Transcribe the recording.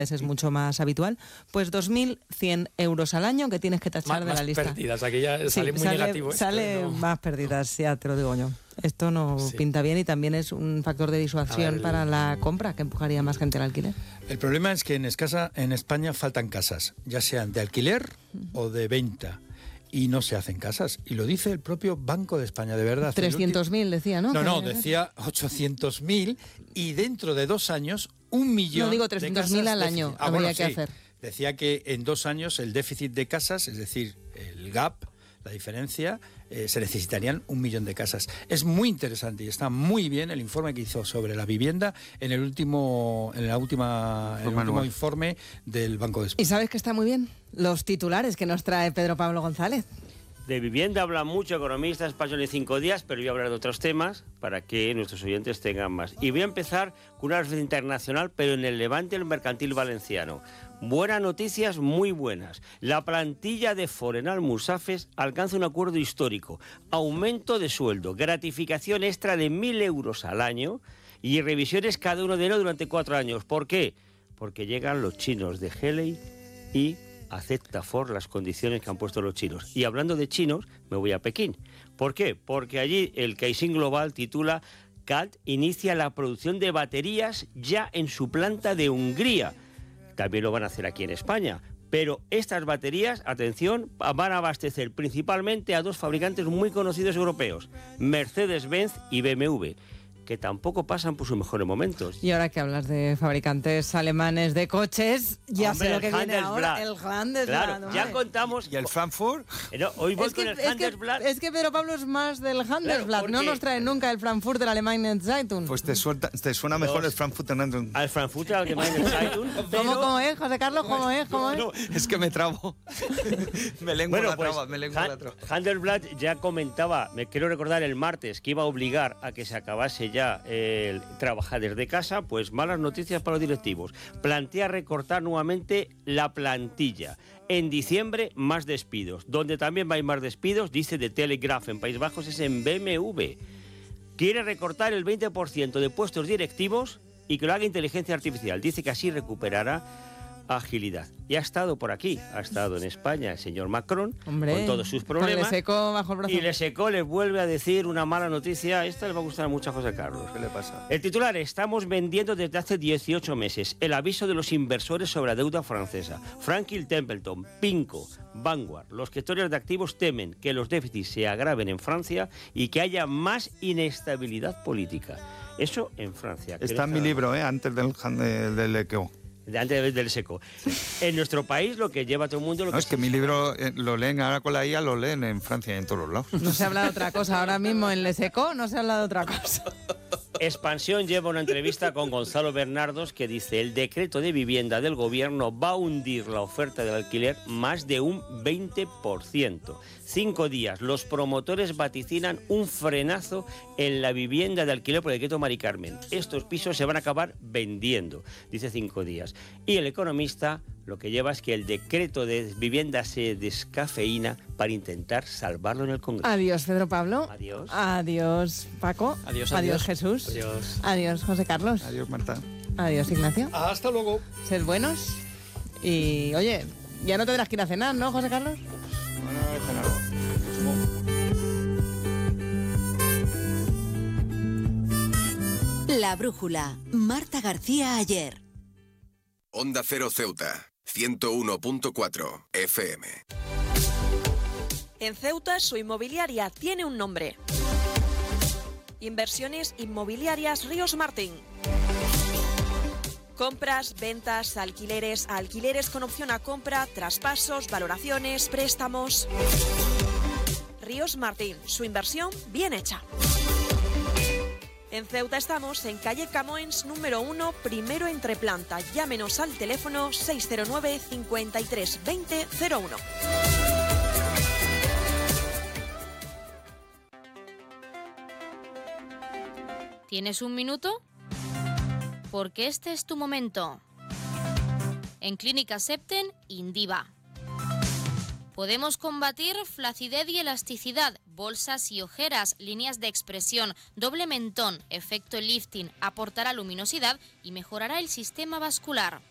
es mucho más habitual, pues 2.100 euros al año que tienes que tachar de la lista. Más pérdidas, aquí ya sale muy negativo. Sale más pérdidas, ya te lo digo yo. Esto no pinta bien y también es un factor de disuasión para la compra que empujaría más gente al alquiler. El problema es que en España faltan casas, ya sean de alquiler o de venta. Y no se hacen casas. Y lo dice el propio Banco de España, de verdad. 300.000 decía, ¿no? No, decía 800.000 y dentro de 2 años 1 millón. No, digo 300.000 al año habría que hacer. Decía que en 2 años el déficit de casas, es decir, el gap, la diferencia, se necesitarían 1 millón de casas. Es muy interesante y está muy bien el informe que hizo sobre la vivienda en el último informe del Banco de España. ¿Y sabes que está muy bien? Los titulares que nos trae Pedro Pablo González. De vivienda hablan mucho economistas españoles 5 días, pero yo voy a hablar de otros temas para que nuestros oyentes tengan más. Y voy a empezar con una referencia internacional, pero en el levante del mercantil valenciano. Buenas noticias, muy buenas. La plantilla de Forenal Musafes alcanza un acuerdo histórico. Aumento de sueldo, gratificación extra de 1.000 euros al año y revisiones cada 1 de enero durante 4 años. ¿Por qué? Porque llegan los chinos de Helei y acepta Ford las condiciones que han puesto los chinos. Y hablando de chinos, me voy a Pekín. ¿Por qué? Porque allí el Caixin Global titula CAT inicia la producción de baterías ya en su planta de Hungría. También lo van a hacer aquí en España. Pero estas baterías, atención, van a abastecer principalmente a 2 fabricantes muy conocidos europeos, Mercedes-Benz y BMW, que tampoco pasan por sus mejores momentos. Y ahora que hablas de fabricantes alemanes de coches, ya Hombre, sé lo que viene ahora, Handelsblatt. el Handelsblatt. Claro, ya contamos... ¿Y el Frankfurt? No, hoy voy con el Handelsblatt. Es que Pedro Pablo es más del Handelsblatt, no nos trae nunca el Frankfurt del Allgemeine Zeitung. Pues te suena mejor el Frankfurter Zeitung. Al Frankfurter Allgemeine Zeitung. ¿Cómo es, José Carlos? ¿Cómo es? No, es que me trabo. me lengua la traba. Handelsblatt ya comentaba, me quiero recordar el martes, que iba a obligar a que se acabase ya el trabajar desde casa. Pues malas noticias para los directivos. Plantea recortar nuevamente la plantilla. En diciembre, más despidos. Donde también va a ir más despidos, dice The Telegraph en Países Bajos, es en BMW. Quiere recortar el 20% de puestos directivos y que lo haga inteligencia artificial. Dice que así recuperará agilidad. Y ha estado por aquí, ha estado en España el señor Macron, hombre, con todos sus problemas. Le secó bajo el brazo. Y le secó, les vuelve a decir una mala noticia. Esta le va a gustar mucho a José Carlos. ¿Qué le pasa? El titular: estamos vendiendo desde hace 18 meses. El aviso de los inversores sobre la deuda francesa. Franklin Templeton, PIMCO, Vanguard. Los gestores de activos temen que los déficits se agraven en Francia y que haya más inestabilidad política. Eso en Francia. Está en mi libro, antes del ECO. Antes del seco. En nuestro país lo que lleva todo el mundo... Es que mi libro lo leen ahora con la IA, lo leen en Francia y en todos los lados. No se habla de otra cosa. Ahora mismo en Le Seco no se habla de otra cosa. Expansión lleva una entrevista con Gonzalo Bernardos que dice: el decreto de vivienda del gobierno va a hundir la oferta del alquiler más de un 20%. 5 días. Los promotores vaticinan un frenazo en la vivienda de alquiler por el decreto Mari Carmen. Estos pisos se van a acabar vendiendo, dice 5 días. Y el economista lo que lleva es que el decreto de vivienda se descafeína para intentar salvarlo en el Congreso. Adiós, Pedro Pablo. Adiós. Adiós, Paco. Adiós, Jesús. Adiós. Adiós, José Carlos. Adiós, Marta. Adiós, Ignacio. Hasta luego. Sed buenos. Y, oye, ya no tendrás que ir a cenar, ¿no, José Carlos? La brújula. Marta García Ayer. Onda Cero Ceuta, 101.4 FM. En Ceuta, su inmobiliaria tiene un nombre. Inversiones Inmobiliarias Ríos Martín. Compras, ventas, alquileres con opción a compra, traspasos, valoraciones, préstamos. Ríos Martín, su inversión bien hecha. En Ceuta estamos en calle Camoens número 1, primero entreplanta. Llámenos al teléfono 609 53 20 01. ¿Tienes un minuto? Porque este es tu momento. En Clínica Septen, Indiva. Podemos combatir flacidez y elasticidad, bolsas y ojeras, líneas de expresión, doble mentón, efecto lifting, aportará luminosidad y mejorará el sistema vascular.